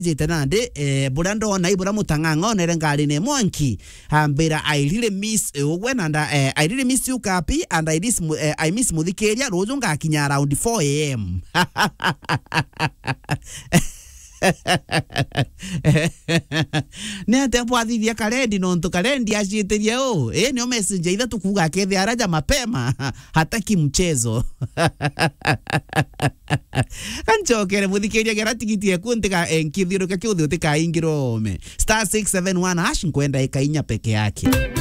jete nande burando na ibura mutangango nere ngari ne monki ambira I really miss when and I really miss you Kapi and I miss Mudikeria rojo ngakinya around 4 am. Ne tempo adivia karendi nonto karendi ashiteria ni message ida tukuga kethe araja mapema hataki mchezo. Kanchokere Mudikeria geratigiti ekunteka enkithiro kakyo utika ingirome *671# kwenda ikainya peke yake.